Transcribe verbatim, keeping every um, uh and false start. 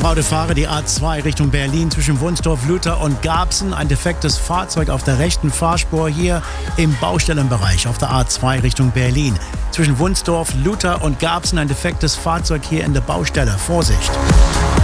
Autofahrer, die A zwei Richtung Berlin zwischen Wunstorf, Luther und Garbsen. Ein defektes Fahrzeug auf der rechten Fahrspur hier im Baustellenbereich auf der A zwei Richtung Berlin. Zwischen Wunstorf, Luther und Garbsen ein defektes Fahrzeug hier in der Baustelle. Vorsicht!